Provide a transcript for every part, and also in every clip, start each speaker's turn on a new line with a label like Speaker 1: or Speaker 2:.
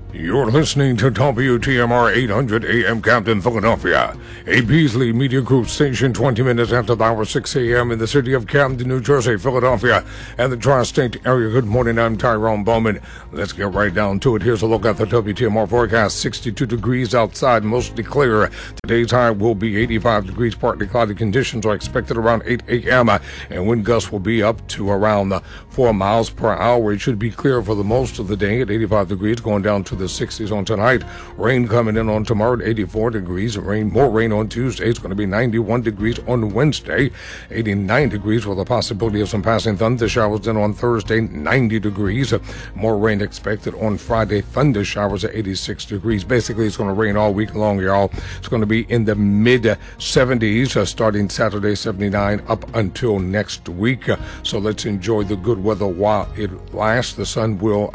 Speaker 1: You're listening to WTMR 800 AM Camden, Philadelphia, a Beasley Media Group station 20 minutes after the hour 6 a.m. in the city of Camden, New Jersey, Philadelphia, and the tri-state area. Good morning, I'm Tyrone Bowman. Let's get right down to it. Here's a look at the WTMR forecast. 62 degrees outside, mostly clear. Today's high will be 85 degrees, partly cloudy conditions are expected around 8 a.m. And wind gusts will be up to around 4 miles per hour. It should be clear for the most of the day at 85 degrees, going down to the 60s on tonight. Rain coming in on tomorrow at 84 degrees. More rain on Tuesday. It's going to be 91 degrees on Wednesday. 89 degrees with a possibility of some passing thunder showers. Then on Thursday, 90 degrees. More rain expected on Friday. Thunder showers at 86 degrees. Basically, it's going to rain all week long, y'all. It's going to be in the mid 70s starting Saturday, 79 up until next week. So let's enjoy the good weather while it lasts. The sun will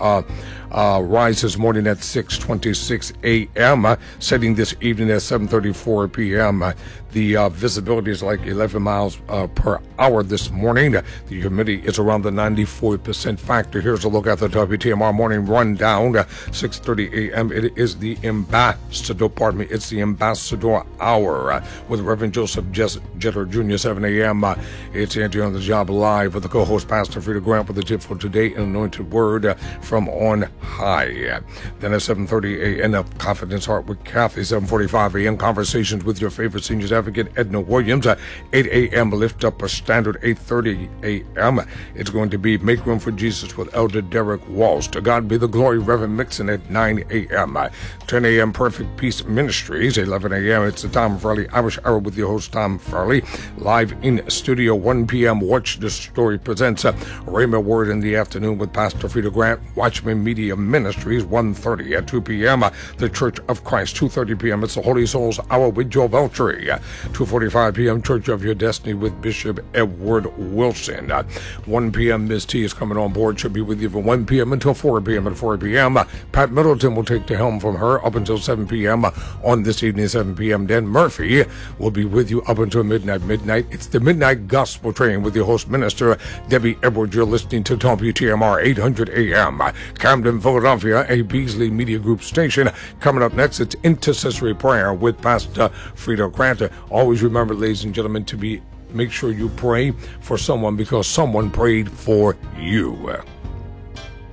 Speaker 1: rise this morning at 6:26 a.m., setting this evening at 7:34 p.m. The visibility is like 11 miles per hour this morning. The humidity is around the 94% factor. Here's a look at the WTMR morning rundown. 6:30 a.m. It is the ambassador, it's the ambassador hour with Reverend Joseph Jetter Jr. 7 a.m. It's Angie on the Job live with the co-host Pastor Frida Grant with the tip for today, an anointed word from on high. Then at 7:30 a.m. Confidence Heart with Kathy. 7:45 a.m. Conversations with your favorite seniors advocate Edna Williams. 8 a.m. Lift Up a Standard. 8:30 a.m. It's going to be Make Room for Jesus with Elder Derek Walsh. To God be the glory, Reverend Mixon at 9 a.m. 10 a.m. Perfect Peace Ministries. 11 a.m. It's the Tom Farley Irish Hour with your host Tom Farley. Live in studio. 1 p.m. Watch the Story presents Rhema Word in the afternoon with Pastor Frida Grant. Watchman Media Ministries. 1:30 at 2 p.m. The Church of Christ. 2:30 p.m. It's the Holy Souls Hour with Joe Veltri. 2:45 p.m. Church of Your Destiny with Bishop Edward Wilson. 1 p.m. Ms. T is coming on board. She'll be with you from 1 p.m. until 4 p.m. At 4 p.m. Pat Middleton will take the helm from her up until 7 p.m. on this evening, 7 p.m. Dan Murphy will be with you up until midnight. It's the Midnight Gospel Train with your host minister, Debbie Edwards. You're listening to WTMR 800 AM. Camden, Philadelphia, a Beasley Media Group station. Coming up next, it's Intercessory Prayer with Pastor Frida Grant. Always remember, ladies and gentlemen, make sure you pray for someone because someone prayed for you.